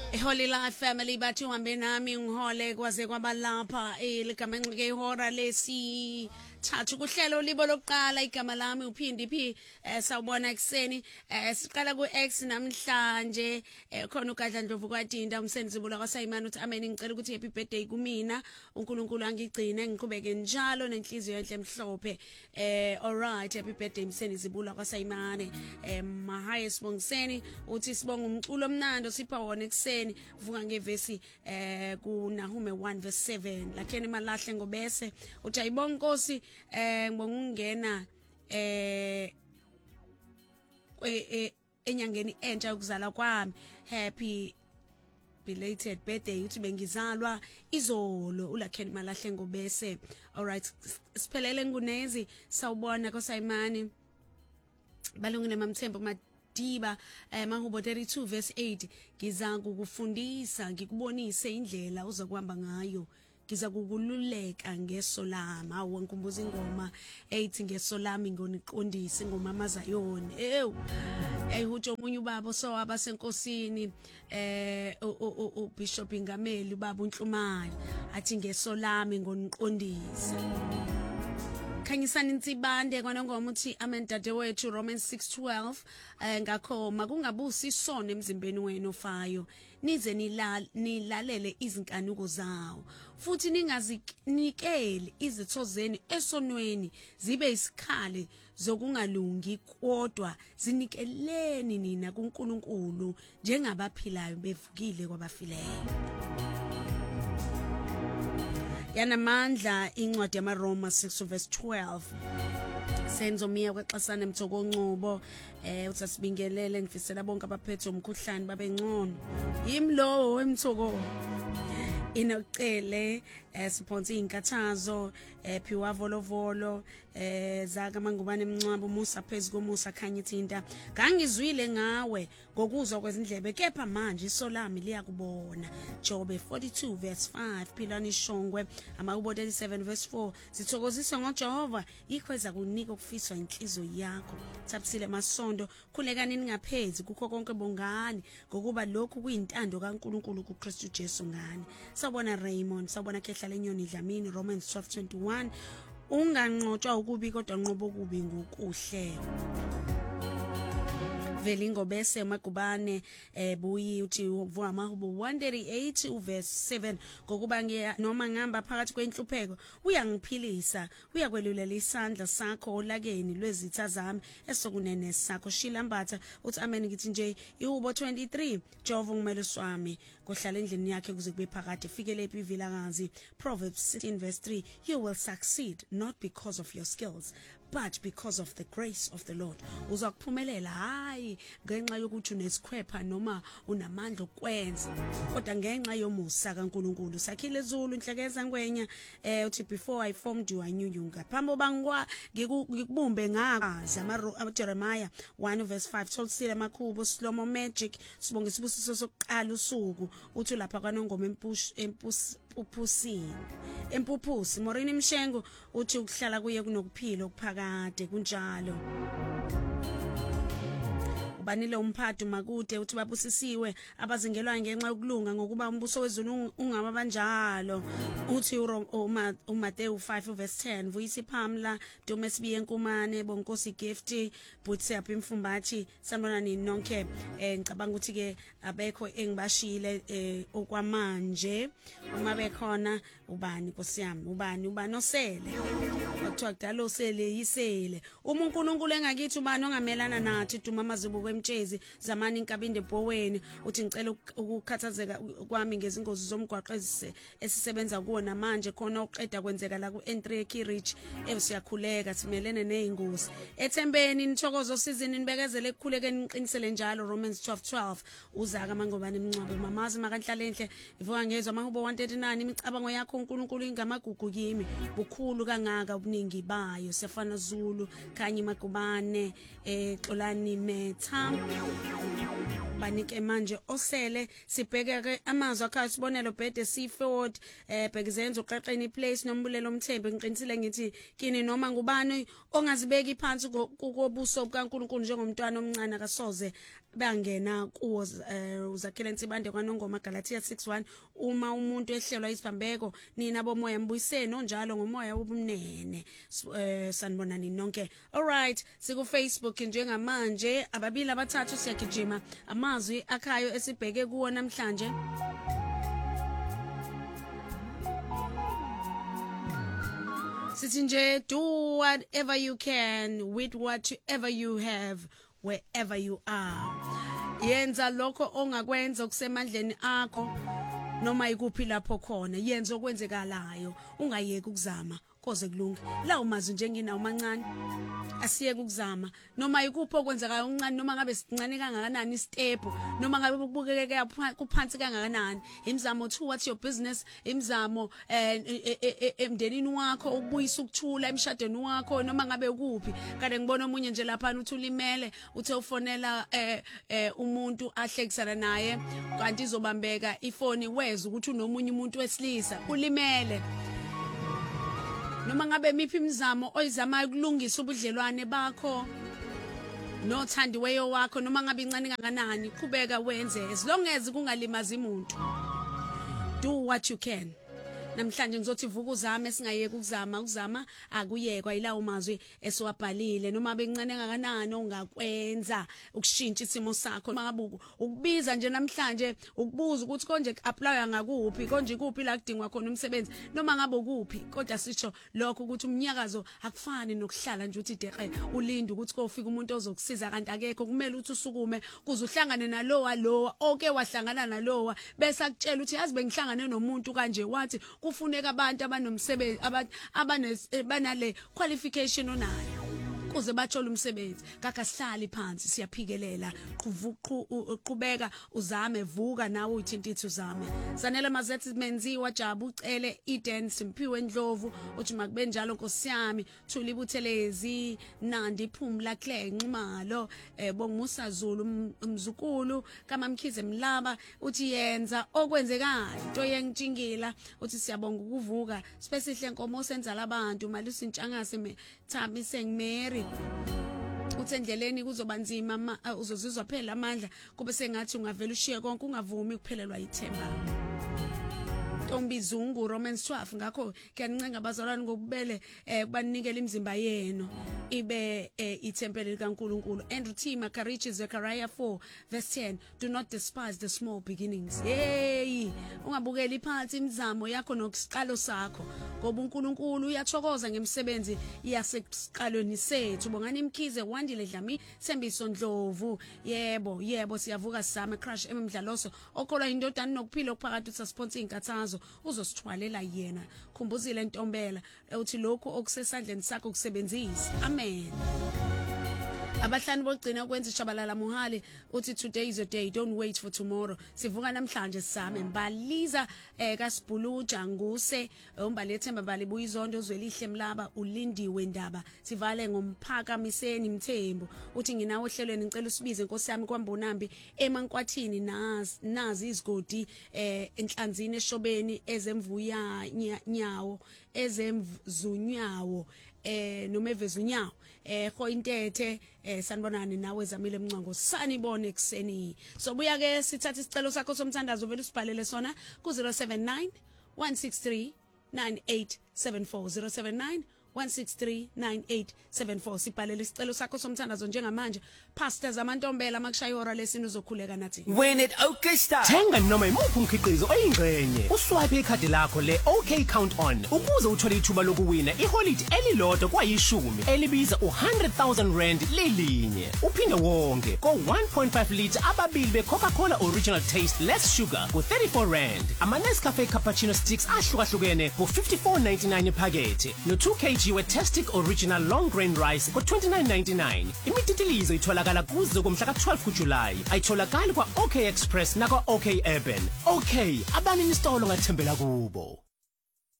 Holy Life Family bathi uhambe nami ngihole kwaze kwabalapha ligamenxe ihora lesi thathu kuhlelo libo lokuqala igama lami uphindi phi sawubona ekseni siqala ku X namhlanje khona ugadla Ndlovu kwaDinda umsenzibula kwaSayimani uthi amen ngicela ukuthi happy birthday kumina uNkulunkulu angigcine ngiqhubeke njalo nenhliziyo enhle emhlophe alright happy birthday umsenzibula kwaSayimani Mahaya Sibongiseni uthi sibonga umculo omnando sipha wona ekseni vuka ngevesi ku Nahume 1:7 lakheni malahle ngobese uthi ayibonga Nkosi ngibonga ungena enyangeni entsha ukuzala kwami happy belated birthday uthi bengizalwa izolo ulakheni malahle ngobese alright siphelele ngunezi sawubona koSayimani balungile mamthembo Diba Mahubo 32:8 ngiza kukufundisa ngikubonise indlela uzokuhamba ngayo ngiza kukululeka ngeso lami awu ngikumbuza ingoma ethi ngeso lami ngoniqondisa ingoma mazayoni ehutsho omunye ubaba so abasenkosini uBishop Ngameli ubaba uNhlumane athi ngeso lami ngoniqondisa Khanyisani Nsibande kwana ngoma uthi amen dadewethu Romans 6:12 ngakho makungabusi isono emzimbeni wenu ofayo nize nilalele izinkanuko zawo futhi ningazinikeli izitho zenu esonweni zibe isikhali zokungalungi kodwa zinikeleni nina kuNkulunkulu njengabaphilayo bevukile kwabafileyo yanamandla incwadi yamaRoma 6:12 senzo miya kwaXasana Mthokoncubo uthasibingelele ngifisela bonke abaphethe umkhuhlane babengcono yimlowo wemthoko inokucele siphonsi inkathazo phiwa volovolo zaka mangubane emncwabo Musa phezulu koMusa khanya ithinta ngangizwile ngawe ngokuzwa kwezindlebe kepha manje isolami liyakubona Jobe 42:5 Philani Shongwe amakubo 37:4 sithokoziswa ngoJehova ikhweza kunika ukufiswa inhliziyo yakho Thabisile Masondo khulekani ningaphezi kukho konke bongani ngokuba lokhu kuyintando kaNkulunkulu kuKristu Jesu ngani sabona Raymond sabona Khehla lenyoni Dlamini Romans 12:21 unganqotshwa ukubi kodwa nqobo okubi ngokuhle Velingo bese magubane buyi uthi uvuka Mahubo 138:7 ngokuba noma ngihamba phakathi kwenhlupheko uyangiphilisa uyakwelulela isandla sakho olakeni lwezitha zami esokunene sakho Shilambatha uthi amen ngithi nje ihubo 23 Jehova ngumelo swami kohlala endlini yakhe kuze kube phakade fikele ePivilakazi Proverbs 16:3 you will succeed not because of your skills but because of the grace of the Lord uzakuphumelela hayi ngenxa yokuthi unesikhwepha noma unamandla okwenza kodwa ngenxa yomusa kaNkulunkulu sakhile izulu inhlekeza ngwenya uthi before I formed you I knew you ngaphambi bangwa ngikubumbe ngakazi Jeremiah 1:5 Tholisile Makhubo Slomo Magic sibonga isibusiso sokuqala usuku uthi lapha kwanongoma empuphusi Morini Mshengo uthi ukuhlala kuye kunokuphila okuphakade kunjalo ubanile umphathi makude uthi babusisiwe abazingelwa ngenxa yokulunga ngokuba umbuso wezulu ungaba banjalo uthi uMateyu 5:10 Vuyisi Phamla Domesibiye Nkumane bonkosi gift buthi apha imfumbathi sanibona nini nonke ngicabanga ukuthi ke abekho engibashile okwamanje uma bekhona ubani Nkosi yami ubani osele kuthiwa kudala osele yisele uma uNkulunkulu engakithi ubani ongamelana nathi duma mazibu kwemtshezi zamani inkabinde bhoweni uthi ngicela ukukhathazeka kwami ngezingozi zomgwaqo esisebenza kuona manje khona uqeda kwenzeka la ku N3 Kirich siyakhuleka simelene nezingozi ethembeni nithokozo sizini nibekezele ekukhulekeni niqinisele njalo Romans 12:12 uzaka mangobane emncwabe mamazi makanhlala enhle ivuka ngezwe Mahubo 139 imicabango yakho uNkulunkulu ingamagugu kimi bukhulu kangaka ubuningi bayo siyafana Zulu kanye magubane xolani metha banike manje osele sibheke ke amazwi akhe sibonelo bhede Seaford bhekizenza uqaqeni place nombulelo omthembe ngiqinisile ngithi kini noma ngubani ongazibeki phansi kobuso bukaNkulunkulu njengomntwana omncane akasoze bangena kuwo uzakhela insibande kwaNongoma Galatia 6:1 uma umuntu ehlelwa isibambeko nina bomoya mbuyiseni onjalo ngomoya wobumnene sanibona nini nonke. All right, siku Facebook njengamanje ababili abathathu siyagijima amazwi akhayo esibheke kuwo namhlanje. Sithi nje do whatever you can with whatever you have wherever you are. Yenza lokho ongakwenza okusemandleni akho noma ikuphi lapho khona. Yenza okwenzekalayo, ungayeki ukuzama koze kulunge. La umazwi njengina umancane asiyeke ukuzama noma ikuphi okwenzekayo uncane noma ngabe sincane kangakanani step noma ngabe kubukeke kuphansi kangakanani. Imizamo to what's your business, imizamo emndenini wakho ukubuyisa ukuthula emshadweni wakho noma ngabe ukuphi. Kade ngibona omunye nje lapha uthi ulimele uthe ufonela umuntu ahlekisana naye kanti izobambeka ifoni weza ukuthi unomunye umuntu wesilisa ulimele. Noma ngabe miphi imizamo oyizamayo kulungisa ubudlelwane bakho nothandiweyo wakho noma ngabe incane kangakanani qhubeka wenze as long as kungalimazi umuntu. Do what you can. Namhlanje ngizothi vuka uzame esingayeki ukuzama akuyekwa ilawo mazwi esiwabhalile noma bencane kangakanani ongakwenza ukushintsha isimo sakho noma ngabe ukubiza nje namhlanje ukubuza ukuthi konje apply ngakuphi konje kuphi la kudingwa khona umsebenzi noma ngabe ukuphi kodwa sisho lokho ukuthi umnyakazo akufani nokuhlala nje uthi deqe ulinde ukuthi kofika umuntu ozokusiza kanti akekho kumele uthi usukume kuze uhlangane nalowa oke wahlangana nalowa bese akutshela ukuthi yazi bengihlangane nomuntu kanje wathi kufuneka abantu abanomsebenzi abanale qualification onayo kuze bathola umsebenzi. Kaka sihlali phansi siyaphikelela qhubeka uzame vuka nawe uyithintithi uzame. Sanele mazethi menziwa Jabu ucele Eden Simphiwe Ndlovu uthi makube njalo Nkosi yami thula ibuthelezi Nandi Phumla Clay Nxumalo Bongusa Zulu umzukulu kaMamkhize Mlaba uthi yenza okwenzekayo into yengitshingila uthi siyabonga ukuvuka spesihle Nkomo senza labantu malusi ntshangase Thami Sengimeri utsendleleni kuzoba nzima uzozizwa phela amandla kube sengathi ungavela ushiye konke ungavumi kuphelelwa ithemba. Tombizungu Romans 12 ngakho kuyancenga abazalwane ngokubele kubanikela imizimba yenu ibe ithempeli likaNkuluNkulu. Andrew T Makarichi Zechariah 4:10 do not despise the small beginnings. Hey ungabukeli phansi imizamo yakho nokusiqalo sakho ngoba uNkulunkulu uyathokoza ngemisebenzi yasesiqalweni sethu. Bongani Mkhize Wandile Dlami Sembiso Ndlovu yebo siyavuka sisame crush emidlaloso okholwa indodana nokuphila okuphakathi usasponsor inkathazo uzosithwalela yena. Khumbuzile Ntombela uthi lokho okusesandleni sakho kusebenzisa. Amen. Abahlani bogcina ukwenza ishabalala Muhali uthi today is your day, don't wait for tomorrow. Sivuka namhlanje sisame Mbaliza kaSibhuluja Nguse umbalethemba balibuya izondo uzwelihle Mlaba ulindiwe Ndaba sivale ngomphakamiseni Mthembu uthi nginawo ehlelweni ngicela usibize Nkosi yami kwaMbonambi eMankwathini nazi izigodi enhlanzini eshobeni ezemvuya nyawo ezemvuzunyawo noma evezunyawo khointethe sanibonani nawe Zamile Mncango sanibone ekseni. So buya ke sithatha isicelo sakho somthandazo vele usibhalele sona ku 079 163 9874 079 1639874 sibhalele isicelo sakho somthandazo njengamanje. Pastor Zamantombela makushayora lesini uzokhuleka nathi. When it OK Star thenga noma imuphi umkhiqizo oyingxenye uswipe ikhadi lakho le OK Count On ukuze uthole ithuba lokuwina iholiday elilodwa kwayishumi elibiza u100,000 rand lilinye uphinde wonke ko 1.5 liter ababili beCoca-Cola Original Taste Less Sugar ku 34 rand ama Nescafe Cappuccino Sticks ahlukahlukene ku 54.99 iphakethe no 2 kg we-Tastic Original Long Grain Rice for 29.99. Imititilizo itholakala kuzo kumhla ka-12 kuJulayi. Ayitholakali kwa OK Express nakwa OK Urban. OK, abanini isitolo ngathembela kubo.